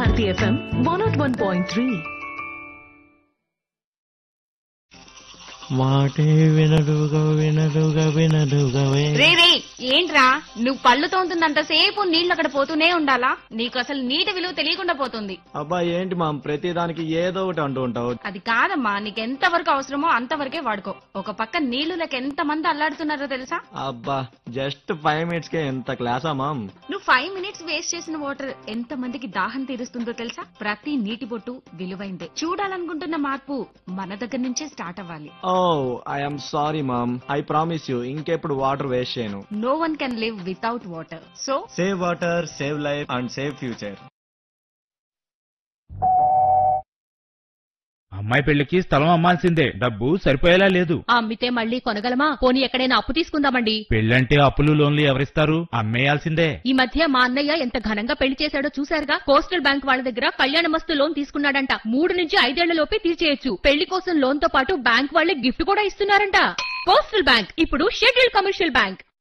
Bharti FM 101.3. మాటే వినడుగా రే ఏంట్రా నువ్వు పళ్ళు తోముతున్నంతసేపు నీళ్లు అక్కడ పోతూనే ఉండాలా? నీకు అసలు నీటి విలువ తెలియకుండా పోతుంది. అబ్బా ఏంటి మామ్ ప్రతిదానికి ఏదో ఒకటి అంటూ ఉంటావు. అది కాదమ్మా, నీకెంత వరకు అవసరమో అంతవరకే వాడుకో. ఒక పక్క నీళ్లు లేక ఎంత మంది అల్లాడుతున్నారో తెలుసా? అబ్బా జస్ట్ 5 minutes కే ఎంత క్లాసా మామ్. నువ్వు 5 minutes వేస్ట్ చేసిన వాటర్ ఎంత మందికి దాహం తీరుస్తుందో తెలుసా? ప్రతి నీటి బొట్టు విలువైందే. చూడాలనుకుంటున్న మార్పు మన దగ్గర నుంచే స్టార్ట్ అవ్వాలి. ఓ I'm sorry ma'am, I promise you ఇంకెప్పుడు వాటర్ వేస్ట్ చేయను. No one can live without water. So, save water, save life and save future. అమ్మాయి పెళ్లికి స్థలం అమ్మాల్సిందే, డబ్బు సరిపోయేలా లేదు. అమ్మితే మళ్ళీ కొనగలమా? పోనీ ఎక్కడైనా అప్పు తీసుకుందామండి. పెళ్ళంటే అప్పులు లోన్లు ఎవరిస్తారు? అమ్మేయాల్సిందే. ఈ మధ్య మా అన్నయ్య ఎంత ఘనంగా పెళ్లి చేశాడో చూశారుగా. కోస్టల్ బ్యాంక్ వాళ్ళ దగ్గర కళ్యాణ మస్తు లోన్ తీసుకున్నాడంట. 3 నుంచి 5 ఏళ్ల లోపే తీర్చేయొచ్చు. పెళ్లి కోసం లోన్ తో పాటు బ్యాంక్ వాళ్ళే గిఫ్ట్ కూడా ఇస్తున్నారంట. కోస్టల్ బ్యాంక్ ఇప్పుడు షెడ్యూల్డ్ కమర్షియల్ బ్యాంక్.